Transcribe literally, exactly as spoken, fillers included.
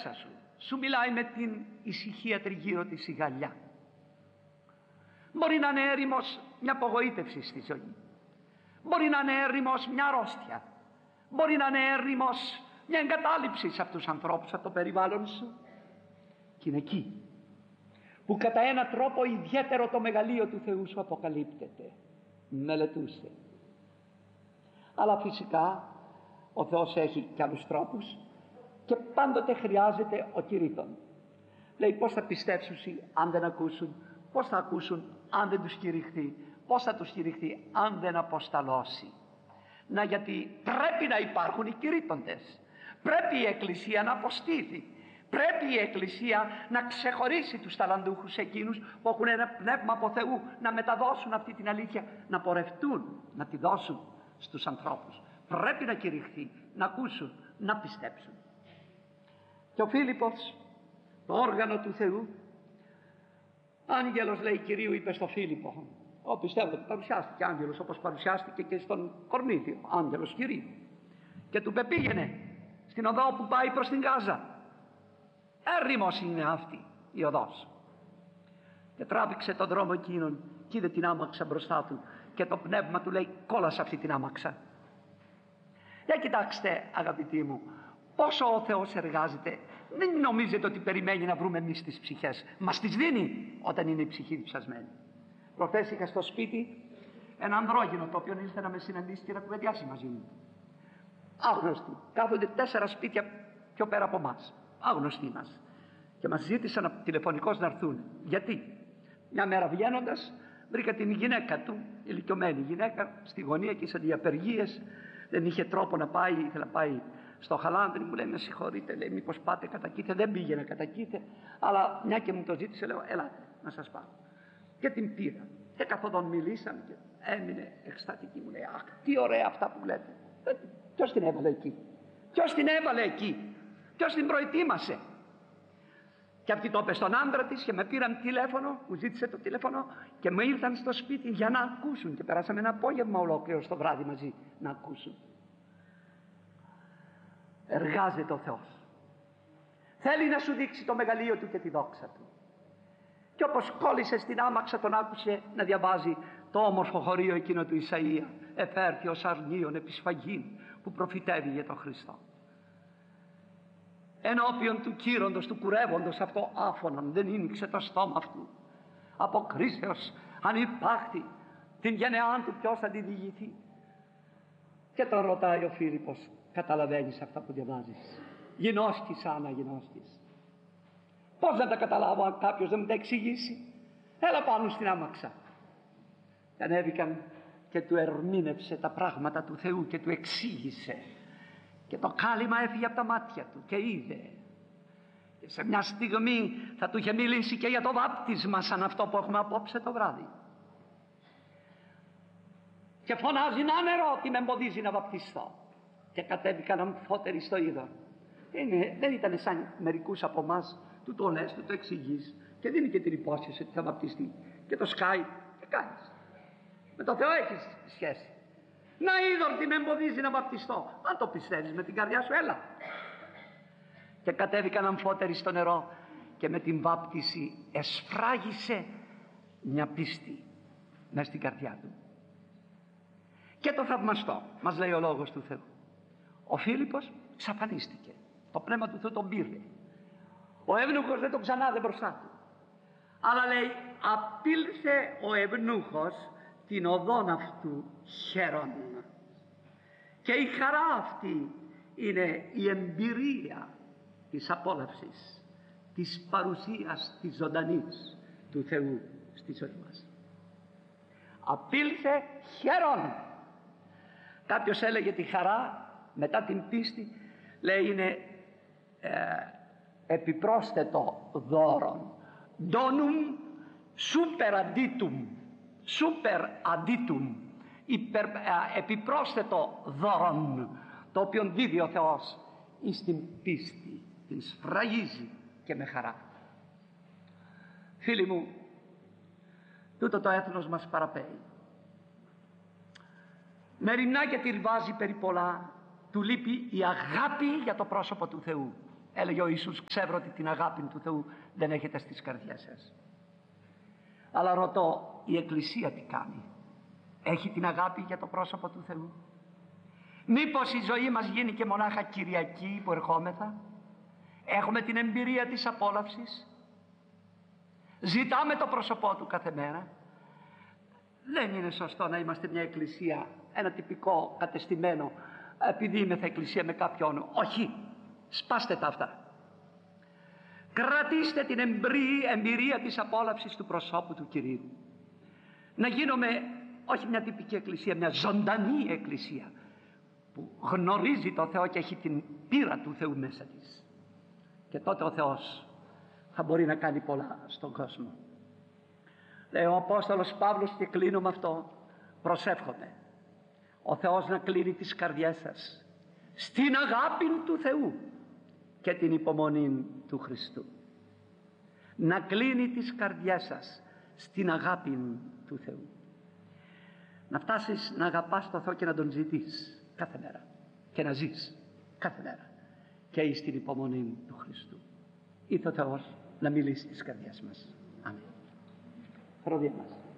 μέσα σου. Σου μιλάει με την ησυχία τριγύρω της η γαλιά. Μπορεί να είναι έρημος μια απογοήτευση στη ζωή. Μπορεί να είναι έρημος μια αρρώστια. Μπορεί να είναι έρημος μια εγκατάλειψη σε αυτούς τους ανθρώπους, από το περιβάλλον σου. Και είναι εκεί που κατά ένα τρόπο ιδιαίτερο το μεγαλείο του Θεού σου αποκαλύπτεται. Μελετούσε. Αλλά φυσικά ο Θεός έχει και άλλους τρόπους και πάντοτε χρειάζεται ο κηρύττων. Λέει πώς θα πιστέψουν αν δεν ακούσουν, πώς θα ακούσουν αν δεν τους κηρυχθεί, πώς θα τους κηρυχθεί αν δεν αποσταλώσει. Να, γιατί πρέπει να υπάρχουν οι κηρύττοντες. Πρέπει η Εκκλησία να αποστήθει. Πρέπει η Εκκλησία να ξεχωρίσει τους ταλαντούχους εκείνους που έχουν ένα πνεύμα από Θεού, να μεταδώσουν αυτή την αλήθεια, να πορευτούν, να τη δώσουν στους ανθρώπους. Πρέπει να κηρυχθεί, να ακούσουν, να πιστέψουν. Και ο Φίλιππος, το όργανο του Θεού, άγγελος λέει Κυρίου είπε στο Φίλιππο. Εγώ πιστεύω ότι παρουσιάστηκε άγγελος όπως παρουσιάστηκε και στον Κορνήθιο, άγγελος Κυρίου. Και του πεπήγαινε στην οδό που πάει προς την Γάζα. Έρημος είναι αυτή η οδός. Και τράβηξε τον δρόμο εκείνον και είδε την άμαξα μπροστά του και το πνεύμα του λέει κόλασε αυτή την άμαξα. Για κοιτάξτε αγαπητοί μου, πόσο ο Θεός εργάζεται. Δεν νομίζετε ότι περιμένει να βρούμε εμείς τις ψυχές. Μας τις δίνει όταν είναι η ψυχή διψασμένη. Προχθές είχα στο σπίτι ένα ανδρόγυνο το οποίο ήρθε να με συναντήσει και να κουβεντιάσει μαζί μου. Άγνωστοι. Κάθονται τέσσερα σπίτια πιο πέρα από εμάς. Άγνωστοι μας. Και μας ζήτησαν τηλεφωνικώς να έρθουν. Γιατί? Μια μέρα βγαίνοντας βρήκα την γυναίκα του, ηλικιωμένη γυναίκα, στη γωνία και σε διαπεργίες. Δεν είχε τρόπο να πάει, ήθελε να πάει στο Χαλάνδρι. Μου λέει με συγχωρείτε, λέει μήπως πάτε κατά κήθε. Δεν πήγαινε κατά κήθε, αλλά μια και μου το ζήτησε, λέω έλα να σας πάω. Και την πήρα. Και καθόταν μιλήσαμε και έμεινε εκστατική. Μου λέει αχ τι ωραία αυτά που λέτε. Ε, ποιος την έβαλε εκεί? Ποιος την έβαλε εκεί? Ποιος την προετοίμασε? Και αυτή το είπε στον άντρα της και με πήραν τηλέφωνο, μου ζήτησε το τηλέφωνο και με ήρθαν στο σπίτι για να ακούσουν και περάσαμε ένα απόγευμα ολόκληρο στο βράδυ μαζί να ακούσουν. Εργάζεται ο Θεός. Θέλει να σου δείξει το μεγαλείο του και τη δόξα του. Και όπως κόλλησε στην άμαξα τον άκουσε να διαβάζει το όμορφο χωρίο εκείνο του Ισαΐα, εφέρθη ως αρνίων επισφαγήν, που προφητεύει για τον Χριστό. Ενώπιον του κύροντος, του κουρεύοντος αυτό άφωνον, δεν άνοιξε το στόμα αυτού. Από κρίσεως ανυπάχτη την γενεάν του ποιος θα τη διηγηθεί. Και τον ρωτάει ο Φίλιππος, καταλαβαίνεις αυτά που διαβάζεις? Γινώσκεις, Άννα, γινώσκεις. Πώς να τα καταλάβω αν κάποιος δεν μου τα εξηγήσει? Έλα πάνω στην άμαξα. Και ανέβηκαν και του ερμήνευσε τα πράγματα του Θεού και του εξήγησε. Και το κάλυμα έφυγε από τα μάτια του και είδε. Και σε μια στιγμή θα του είχε μιλήσει και για το βάπτισμα σαν αυτό που έχουμε απόψε το βράδυ. Και φωνάζει να νερό, τι με εμποδίζει να βαπτιστώ. Και κατέβηκαν αμφότεροι στο είδωρ. Είναι, δεν ήταν σαν μερικούς από εμάς, του το λες, του το εξηγείς και δίνει και την υπόσχεση ότι θα βαπτιστεί. Και το σκάει και κάνεις. Με το Θεό έχεις σχέση. Να είδωρ τι με εμποδίζει να βαπτιστώ. Αν το πιστεύεις με την καρδιά σου, έλα. Και κατέβηκαν αμφότεροι στο νερό και με την βάπτιση εσφράγισε μια πίστη μες στην καρδιά του. Και το θαυμαστό μας λέει ο λόγος του Θεού. Ο Φίλιππος εξαφανίστηκε. Το πνεύμα του Θεού τον πήρε. Ο εύνουχος δεν τον ξανάδε μπροστά του. Αλλά λέει απήλθε ο ευνούχος την οδόν αυτού χαίρον. Και η χαρά αυτή είναι η εμπειρία της απόλαυσης, της παρουσίας της ζωντανής του Θεού στη ζωή μας. Απήλθε χαίρον. Κάποιος έλεγε τη χαρά μετά την πίστη, λέει είναι ε, επιπρόσθετο δώρον. Donum super additum. Super additum. Υπερ, ε, επιπρόσθετο δώρον, το οποίο δίδει ο Θεός εις την πίστη. Την σφραγίζει και με χαρά. Φίλοι μου, τούτο το έθνος μας παραπέει. Μεριμνά και τυρβάζει περί πολλά, του λείπει η αγάπη για το πρόσωπο του Θεού. Έλεγε ο Ιησούς, ξέρω ότι την αγάπη του Θεού δεν έχετε στις καρδιές σας. Αλλά ρωτώ, η Εκκλησία τι κάνει? Έχει την αγάπη για το πρόσωπο του Θεού? Μήπως η ζωή μας γίνει και μονάχα Κυριακή που ερχόμεθα? Έχουμε την εμπειρία της απόλαυσης? Ζητάμε το πρόσωπό του κάθε μέρα? Δεν είναι σωστό να είμαστε μια εκκλησία, ένα τυπικό κατεστημένο, επειδή είμαι θα εκκλησία με κάποιον. Όχι, σπάστε τα αυτά. Κρατήστε την εμπειρία της απόλαυσης του προσώπου του Κυρίου. Να γίνουμε όχι μια τυπική εκκλησία, μια ζωντανή εκκλησία που γνωρίζει το Θεό και έχει την πείρα του Θεού μέσα της. Και τότε ο Θεός θα μπορεί να κάνει πολλά στον κόσμο. Λέει ο Απόστολος Παύλος, και κλείνω με αυτό, προσεύχομαι ο Θεός να κλείνει τις καρδιές σας στην αγάπη του Θεού και την υπομονή του Χριστού. Να κλείνει τις καρδιές σας στην αγάπη του Θεού. Να φτάσεις να αγαπάς τον Θεό και να τον ζητείς κάθε μέρα και να ζεις κάθε μέρα και εις την υπομονή του Χριστού. Ήρθε ο Θεός να μιλήσει στις καρδιές μας. Αμήν. Φροντίδα μας.